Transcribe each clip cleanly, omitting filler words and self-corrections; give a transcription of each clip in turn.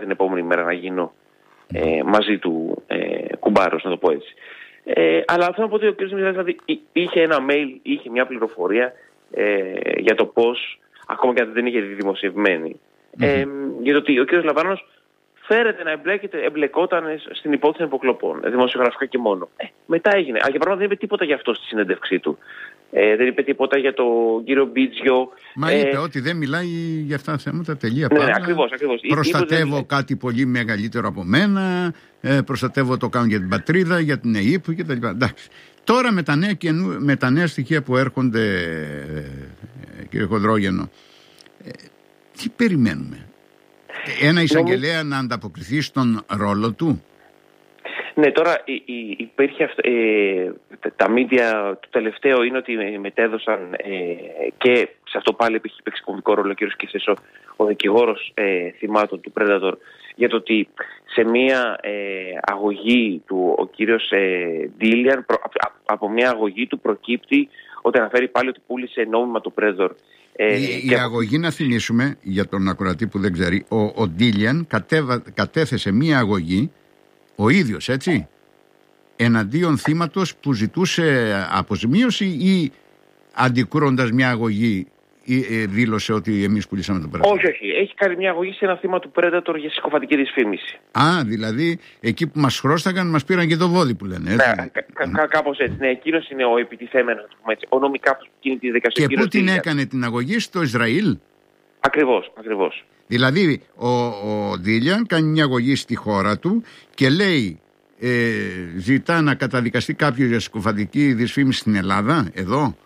την επόμενη μέρα να γίνω μαζί του κουμπάρος, να το πω έτσι. Αλλά αυτό να πω ότι ο κ. Μητσοτάκης δηλαδή είχε ένα mail, είχε μια πληροφορία για το πώς, ακόμα και αν δεν είχε δημοσιευμένη, για το ότι ο κ. Λαβάνος φέρεται να εμπλεκόταν στην υπόθεση υποκλοπών, δημοσιογραφικά και μόνο. Μετά έγινε. Για παράδειγμα δεν είπε τίποτα για αυτό στη συνέντευξή του. Δεν είπε τίποτα για τον κύριο Μπίτζιο. Μα είπε ότι δεν μιλάει για αυτά τα θέματα, τελεία. Ναι, ακριβώς. Προστατεύω κάτι πολύ μεγαλύτερο από μένα, προστατεύω το κάνω για την πατρίδα, για την ΕΥΠ κτλ. Εντάξει. Τώρα με τα νέα στοιχεία που έρχονται, κύριε Χοντρόγενο, τι περιμένουμε? Ένα εισαγγελέα να ανταποκριθεί στον ρόλο του? Ναι, τώρα υπήρχε τα μίντια, το τελευταίο είναι ότι μετέδωσαν και σε αυτό πάλι έχει παίξει κομβικό ρόλο ο κ. Κεσέσο, ο δικηγόρος θυμάτων του Predator, για το ότι σε μία αγωγή του ο κύριος Ντίλιαν, από μία αγωγή του προκύπτει ότι αναφέρει πάλι ότι πούλησε νόμιμα το Predator. Η αγωγή, να θυμίσουμε για τον ακροατή που δεν ξέρει, ο Ντίλιαν κατέθεσε μία αγωγή ο ίδιος, έτσι, εναντίον θύματος που ζητούσε αποζημίωση, ή αντικρούοντας μια αγωγή δήλωσε ότι εμείς πουλήσαμε το Predator? Όχι. Έχει κάνει μια αγωγή σε ένα θύμα του Predator για συκοφαντική δυσφήμιση. Δηλαδή εκεί που μας χρώσταγαν μας πήραν και το βόδι που λένε, έτσι. Κάπως έτσι. Ναι, εκείνος είναι ο επιτιθέμενος, ο νομικά αυτός που κινεί τη δικασία. Και πού την έκανε την αγωγή? Στο Ισραήλ? Ακριβώς. Δηλαδή ο Ντίλιαν κάνει μια αγωγή στη χώρα του και λέει, ζητά να καταδικαστεί κάποιος για συκοφαντική δυσφήμιση στην Ελλάδα, εδώ.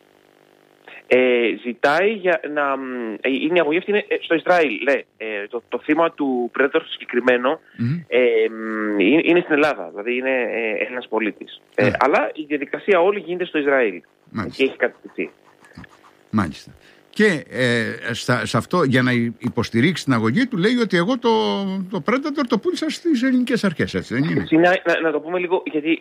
Ζητάει για να... Είναι η αγωγή αυτή είναι στο Ισραήλ. Το θύμα του Predator συγκεκριμένο είναι στην Ελλάδα. Δηλαδή είναι ένας πολίτης. Αλλά η διαδικασία όλη γίνεται στο Ισραήλ. Και έχει κατευθυνθεί. Μάλιστα. Και σε αυτό, για να υποστηρίξει την αγωγή του, λέει ότι εγώ το Predator το πούλησα στις ελληνικές αρχές, έτσι δεν είναι? Να το πούμε λίγο, γιατί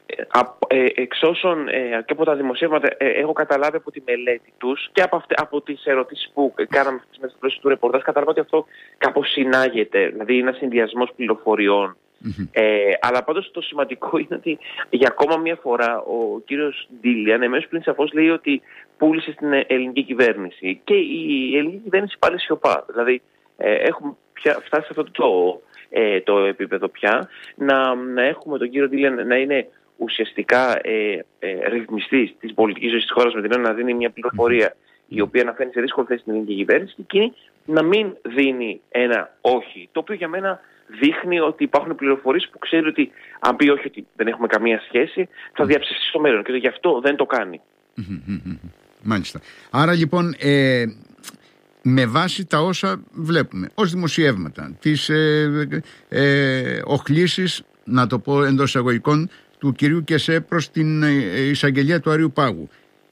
εξ όσων και από τα δημοσίευματα έχω καταλάβει από τη μελέτη τους και από τις ερωτήσεις που κάναμε μέσα στο πλαίσιο του ρεπορτάζ, καταλάβω ότι αυτό κάπως συνάγεται, δηλαδή είναι ένας συνδυασμός πληροφοριών. Αλλά πάντως το σημαντικό είναι ότι για ακόμα μια φορά ο κύριος Ντίλιαν εμέσως πριν σαφώς λέει ότι πούλησε στην ελληνική κυβέρνηση, και η ελληνική κυβέρνηση πάλι σιωπά. Δηλαδή έχουμε φτάσει σε αυτό το επίπεδο πια να έχουμε τον κύριο Ντίλιαν να είναι ουσιαστικά ρυθμιστής της πολιτικής ζωής της χώρας, με την έννοια να δίνει μια πληροφορία η οποία να φαίνει σε δύσκολη θέση στην ελληνική κυβέρνηση, και εκείνη να μην δίνει ένα όχι, το οποίο για μένα δείχνει ότι υπάρχουν πληροφορίες που ξέρει ότι αν πει όχι, ότι δεν έχουμε καμία σχέση, θα διαψευστεί στο μέλλον, και γι' αυτό δεν το κάνει. Μάλιστα. Άρα λοιπόν με βάση τα όσα βλέπουμε ως δημοσιεύματα, τις οχλήσεις, να το πω εντός εισαγωγικών, του κυρίου Κεσέ προς την εισαγγελία του Αριού Πάγου,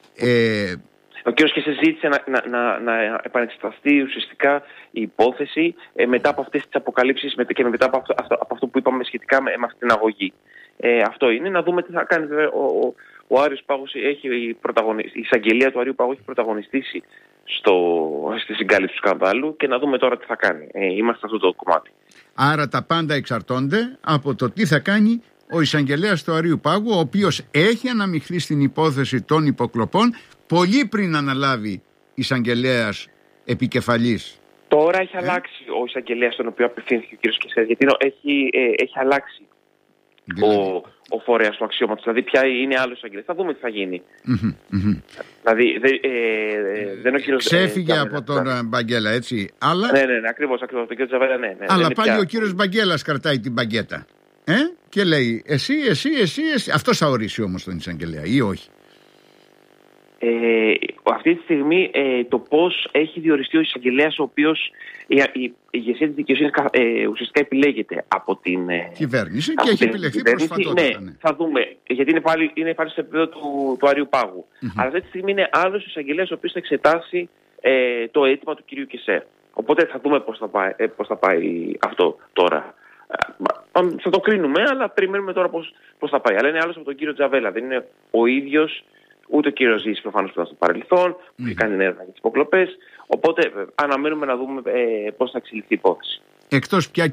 ο κ. Κεσέ ζήτησε να επανεξεταστεί ουσιαστικά η υπόθεση μετά από αυτές τις αποκαλύψεις και μετά από αυτό που είπαμε σχετικά με αυτή την αγωγή. Αυτό είναι. Να δούμε τι θα κάνει. Ο Άριος Πάγος η εισαγγελία του Αρίου Πάγου έχει πρωταγωνιστήσει στη συγκάλυψη του σκανδάλου, και να δούμε τώρα τι θα κάνει. Είμαστε σε αυτό το κομμάτι. Άρα τα πάντα εξαρτώνται από το τι θα κάνει ο εισαγγελέας του Αρίου Πάγου, ο οποίος έχει αναμειχθεί στην υπόθεση των υποκλοπών πολύ πριν αναλάβει εισαγγελέας επικεφαλής. Τώρα έχει αλλάξει ο εισαγγελέας στον οποίο απευθύνθηκε ο κ. Κεσέ, γιατί έχει αλλάξει ο φορέας του αξιώματος. Δηλαδή πια είναι άλλος εισαγγελέας. Θα δούμε τι θα γίνει. Δηλαδή δεν ο κύριος... Ξέφυγε από τον Μπαγκέλα, έτσι. Αλλά... Ναι, ακριβώς. Τον κύριο Τζαβέλα, ναι. Αλλά πάλι πια... ο κύριος Μπαγκέλας κρατάει την μπαγκέτα. Και λέει εσύ. Αυτός θα ορίσει όμως τον εισαγγελέα, ή όχι? Αυτή τη στιγμή το πώς έχει διοριστεί ο εισαγγελέας, ο οποίος η ηγεσία της δικαιοσύνης ουσιαστικά επιλέγεται από την κυβέρνηση και έχει επιλεχθεί προσφατότερα. Ναι, θα δούμε. Γιατί είναι πάλι στο επίπεδο του Αριού Πάγου. Αλλά αυτή τη στιγμή είναι άλλος εισαγγελέας ο οποίος θα εξετάσει το αίτημα του κυρίου Κεσέ. Οπότε θα δούμε πώς θα πάει αυτό τώρα. Θα το κρίνουμε, αλλά περιμένουμε τώρα πώς θα πάει. Αλλά είναι άλλος από τον κύριο Τζαβέλα. Δεν είναι ο ίδιος. Ούτε ο κύριος Ζήσης προφανώς που ήταν στο παρελθόν, που είχε κάνει έρευνα για τις υποκλοπές. Οπότε αναμένουμε να δούμε πώς θα εξελιχθεί η υπόθεση. Εκτός πια